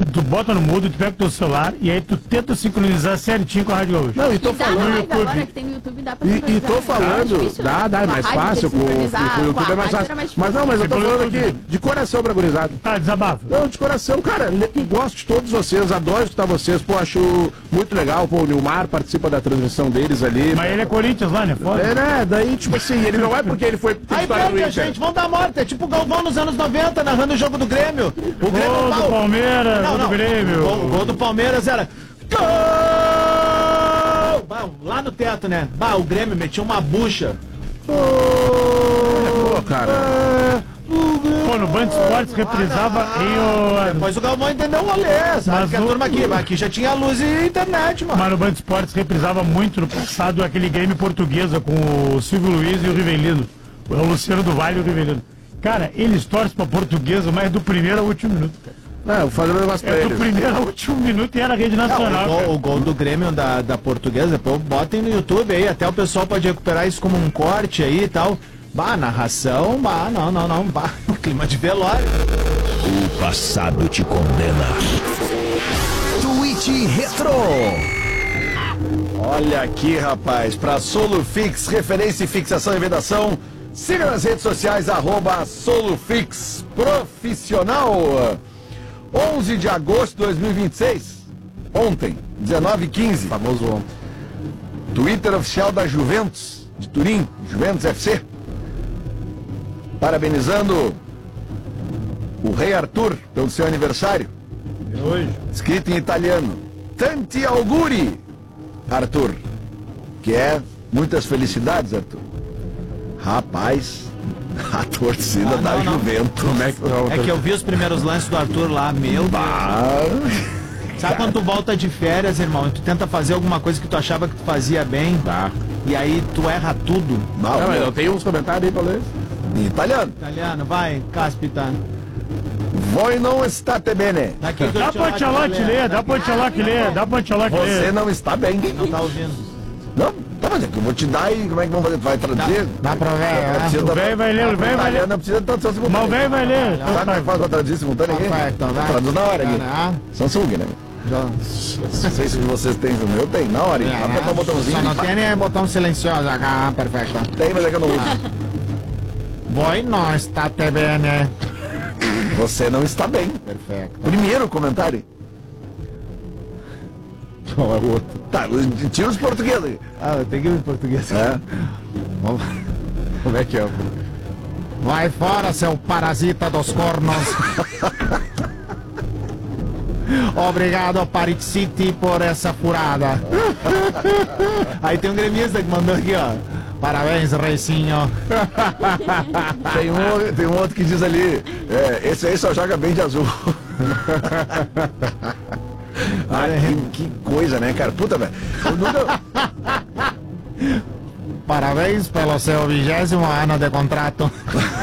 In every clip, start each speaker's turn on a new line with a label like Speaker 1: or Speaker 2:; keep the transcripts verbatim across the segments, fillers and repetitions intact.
Speaker 1: Tu, tu bota no mudo, tu pega o teu celular e aí tu tenta sincronizar certinho com a Rádio Gaúcha.
Speaker 2: Não, e tô
Speaker 3: E dá
Speaker 2: falando.
Speaker 3: mais
Speaker 1: YouTube.
Speaker 3: agora que tem no YouTube, dá pra
Speaker 2: E, e
Speaker 3: sincronizar,
Speaker 2: tô
Speaker 3: né?
Speaker 2: falando,
Speaker 3: É difícil,
Speaker 2: dá,
Speaker 3: né?
Speaker 2: dá, é
Speaker 3: Com a
Speaker 2: mais
Speaker 3: rádio
Speaker 2: fácil,
Speaker 3: tem
Speaker 2: com,
Speaker 3: que
Speaker 2: com,
Speaker 3: sincronizar,
Speaker 2: com o
Speaker 3: com a
Speaker 2: YouTube é mais
Speaker 3: rádio
Speaker 2: fácil.
Speaker 3: era mais
Speaker 2: Mas não, mas eu tô
Speaker 1: Você
Speaker 2: falando
Speaker 1: falou
Speaker 2: aqui, de coração pra gurizada.
Speaker 1: Tá, desabafa.
Speaker 2: Não, de coração, cara, le- gosto de todos vocês, adoro escutar vocês, pô, acho muito legal, pô, o Nilmar participa da transmissão deles ali.
Speaker 1: Mas ele é Corinthians lá, né? Foda.
Speaker 2: É, né, daí, tipo assim, ele não é porque ele foi
Speaker 4: Aí
Speaker 2: titular do
Speaker 4: pega,
Speaker 2: Inter.
Speaker 4: gente, vamos dar morte. É tipo o Galvão nos anos noventa, narrando o jogo do Grêmio. O Grêmio
Speaker 1: Gol do
Speaker 4: mal-
Speaker 1: Palmeiras,
Speaker 4: Não,
Speaker 1: gol do
Speaker 4: não.
Speaker 1: Grêmio.
Speaker 4: O gol do Palmeiras era. Gol! Bah, lá no teto, né? Bah, o Grêmio metia uma bucha.
Speaker 2: Pô, cara.
Speaker 1: Pô, no Band Esportes reprisava em o...
Speaker 4: Depois o Galvão entendeu o rolê, sabe?
Speaker 1: Mas
Speaker 4: Que a
Speaker 1: o-
Speaker 4: turma aqui, aqui já tinha luz e internet, mano.
Speaker 1: Mas no Band Esportes reprisava muito no passado aquele game portuguesa com o Silvio Luiz e o Rivelino. O Luciano do Vale e o Rivelino. Cara, eles torcem pra portuguesa, mas é do primeiro ao último minuto. Cara.
Speaker 2: Não, vou fazer um negócio pra
Speaker 1: É do
Speaker 2: eles.
Speaker 1: primeiro ao último minuto e era a rede
Speaker 4: Não,
Speaker 1: nacional.
Speaker 4: o, gol,
Speaker 1: cara.
Speaker 4: o gol do Grêmio da, da portuguesa, depois botem no YouTube aí, até o pessoal pode recuperar isso como um corte aí e tal. Bah, narração, bah, não, não, não, bah, clima de velório.
Speaker 5: O passado te condena. Tweet Retro.
Speaker 6: Olha aqui, rapaz, para Solufix, referência em fixação e vedação, siga nas redes sociais, arroba Solufix Profissional. onze de agosto de dois mil e vinte e seis, ontem, dezenove e quinze.
Speaker 2: Famoso ontem.
Speaker 6: Twitter oficial da Juventus, de Turim, Juventus F C. Parabenizando o Rei Arthur pelo seu aniversário.
Speaker 1: Hoje.
Speaker 6: Escrito em italiano. Tanti auguri, Arthur. Que é muitas felicidades, Arthur. Rapaz, a torcida
Speaker 4: Ah,
Speaker 6: da
Speaker 4: não, não.
Speaker 6: Juventus. Como é que
Speaker 4: É que eu vi os primeiros lances do Arthur lá, meu Deus.
Speaker 6: Ah,
Speaker 4: Sabe quando tu volta de férias, irmão, e tu tenta fazer alguma coisa que tu achava que tu fazia bem,
Speaker 2: Tá.
Speaker 4: e aí tu erra tudo?
Speaker 6: não,
Speaker 2: Não, mas
Speaker 6: meu,
Speaker 2: eu tenho uns comentários aí pra ler.
Speaker 6: em italiano.
Speaker 4: Italiano, vai, Caspita.
Speaker 6: Voi non state bene.
Speaker 4: Daqui que eu
Speaker 1: Dá
Speaker 4: te
Speaker 1: pro
Speaker 4: olho,
Speaker 1: Ancelotti
Speaker 4: galera.
Speaker 1: ler, dá pro Ancelotti ler, dá pro Ancelotti
Speaker 6: Você
Speaker 1: ler.
Speaker 6: não está bem.
Speaker 4: Não tá ouvindo.
Speaker 6: Não, tá, mas é que eu vou te dar e como é que vamos fazer? Tu vai traduzir?
Speaker 4: Dá pra ver,
Speaker 6: Não precisa
Speaker 1: O
Speaker 6: da-
Speaker 1: velho vai ler, o velho vai ler.
Speaker 6: italiano não precisa de tradução simultânea.
Speaker 1: Mas o velho vai ler.
Speaker 6: Sabe como é que faz pra traduzir simultânea aqui?
Speaker 4: Perfeito, vai.
Speaker 6: Traduz na hora aqui.
Speaker 4: Ah,
Speaker 6: Samsung, né? Não sei se vocês têm o meu, tem. Na hora,
Speaker 4: é,
Speaker 6: apertar o botãozinho.
Speaker 4: Só não
Speaker 6: pá,
Speaker 4: tem nem botão silencioso. Ah, perfeito.
Speaker 6: tem, mas é que eu não uso.
Speaker 4: Voi non state bene.
Speaker 6: Você não está bem.
Speaker 4: Perfeito.
Speaker 6: Primeiro comentário.
Speaker 2: Qual é o outro?
Speaker 6: Tá, tira os portugueses.
Speaker 4: Ah, eu tenho que ir em português.
Speaker 6: É.
Speaker 2: Como é que é?
Speaker 4: Vai fora, seu parasita dos cornos. Obrigado, Parit City, por essa furada. Aí tem um gremista que mandou aqui, ó. Parabéns, Reicinho.
Speaker 6: Tem um, tem um outro que diz ali, é, esse aí só joga bem de azul. Ah, que, que coisa, né, cara? Puta, velho. Eu nunca...
Speaker 4: Parabéns pelo seu vigésimo ano de contrato.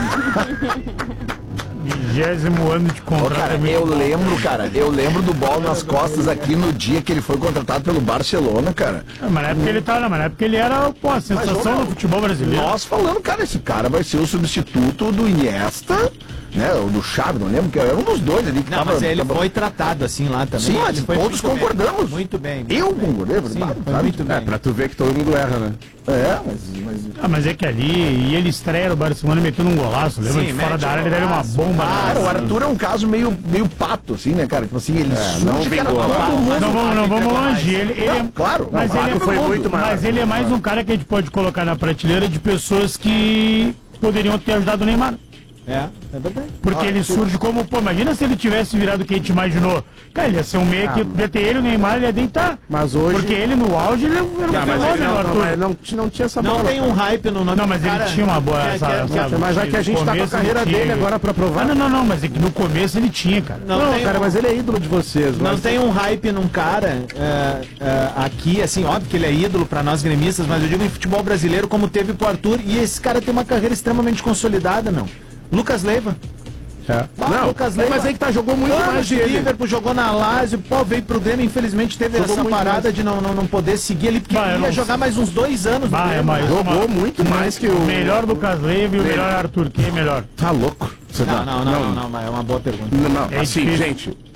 Speaker 1: Vigésimo ano de
Speaker 6: Ô,
Speaker 1: contrato.
Speaker 6: cara,
Speaker 1: é muito
Speaker 6: eu
Speaker 1: bom.
Speaker 6: lembro, cara, eu lembro do bola nas costas aqui no dia que ele foi contratado pelo Barcelona, cara.
Speaker 1: Ah, Mas na época ele tava, mas na época ele era, pô, a sensação
Speaker 6: ô,
Speaker 1: do futebol brasileiro.
Speaker 6: Nós falando, cara, esse cara vai ser o substituto do Iniesta, né? Ou do Xavi, não lembro, que era um dos dois ali que
Speaker 4: Não,
Speaker 6: tava.
Speaker 4: mas ele
Speaker 6: tava-
Speaker 4: foi tratado assim lá também.
Speaker 6: Sim,
Speaker 4: Ele
Speaker 6: mas
Speaker 4: foi
Speaker 6: todos
Speaker 4: muito bem.
Speaker 6: concordamos.
Speaker 4: Muito bem. muito
Speaker 6: Eu
Speaker 4: bem.
Speaker 6: concordei,
Speaker 4: Sim,
Speaker 6: sabe?
Speaker 4: foi muito bem.
Speaker 2: É, pra tu ver que todo mundo erra, né?
Speaker 6: É, mas, mas...
Speaker 1: Ah, mas é que ali, e ele estreia no Barcelona metendo um golaço, lembra?
Speaker 4: Sim,
Speaker 1: De fora
Speaker 4: mete
Speaker 1: da área
Speaker 4: um
Speaker 1: ele deu uma
Speaker 4: golaço,
Speaker 1: bomba. na
Speaker 6: Cara,
Speaker 1: área.
Speaker 6: o Arthur é um caso meio, meio pato, assim, né, cara? Tipo assim, ele surge,
Speaker 2: não
Speaker 6: cara,
Speaker 2: vingou.
Speaker 6: todo
Speaker 4: Não,
Speaker 6: mundo...
Speaker 1: Não vamos, não vamos longe. Ele, ele é,
Speaker 6: Não, claro,
Speaker 1: mas
Speaker 6: não,
Speaker 1: ele,
Speaker 6: claro,
Speaker 1: é,
Speaker 6: foi muito
Speaker 2: maior.
Speaker 1: mas ele é mais um cara que a gente pode colocar na prateleira de pessoas que poderiam ter ajudado o Neymar.
Speaker 4: É, é verdade.
Speaker 1: Porque ele surge como, pô, imagina se ele tivesse virado o que a gente imaginou. Cara, ele ia ser um meia que ia ter ele, o Neymar, ele ia deitar.
Speaker 2: Mas hoje...
Speaker 1: Porque ele no auge, ele era um
Speaker 2: Não, mas ele
Speaker 1: fenômeno,
Speaker 2: não, não,
Speaker 1: Arthur.
Speaker 2: mas não, não tinha essa
Speaker 4: Não
Speaker 2: bola.
Speaker 4: tem um hype no nome
Speaker 1: Não,
Speaker 4: do
Speaker 1: mas ele
Speaker 4: cara.
Speaker 1: tinha uma boa-
Speaker 4: Que-
Speaker 1: essa-
Speaker 4: que- que-
Speaker 1: essa-
Speaker 2: Mas já que a gente tá com a
Speaker 1: começo
Speaker 2: carreira
Speaker 1: ele tinha.
Speaker 2: dele agora pra provar.
Speaker 1: Ah, não, não, não, mas é que no começo ele tinha, cara.
Speaker 4: Não,
Speaker 2: Não,
Speaker 4: tem
Speaker 2: cara,
Speaker 4: um-
Speaker 2: mas ele é ídolo de vocês.
Speaker 4: Não
Speaker 2: mas-
Speaker 4: tem um hype num cara é, é, aqui, assim, óbvio que ele é ídolo pra nós gremistas, mas eu digo em futebol brasileiro como teve pro Arthur, e esse cara tem uma carreira extremamente consolidada, não. Lucas Leiva.
Speaker 2: É.
Speaker 4: Ah,
Speaker 2: Não,
Speaker 4: Lucas Leiva.
Speaker 2: mas aí que tá, jogou muito
Speaker 4: Anos
Speaker 2: mais
Speaker 4: de
Speaker 2: que ele.
Speaker 4: Liverpool, jogou na Lazio, pô, veio pro Grêmio, infelizmente teve
Speaker 2: Jogou
Speaker 4: essa
Speaker 2: muito
Speaker 4: parada
Speaker 2: mais.
Speaker 4: de não, não, não poder seguir ali, porque
Speaker 1: Bah, eu
Speaker 4: ele ia
Speaker 1: não
Speaker 4: jogar
Speaker 1: sei.
Speaker 4: mais uns dois anos no
Speaker 1: Bah, é
Speaker 4: Grêmio.
Speaker 1: mais
Speaker 2: Jogou
Speaker 1: uma-
Speaker 2: muito mais que o...
Speaker 1: Melhor Lucas Leiva e o melhor Arthur. Quem é melhor?
Speaker 2: Tá louco? Você
Speaker 4: Não,
Speaker 2: tá-
Speaker 4: não, não, não, não, mas é uma boa pergunta.
Speaker 2: Não, não,
Speaker 1: É
Speaker 2: assim,
Speaker 1: difícil.
Speaker 2: gente,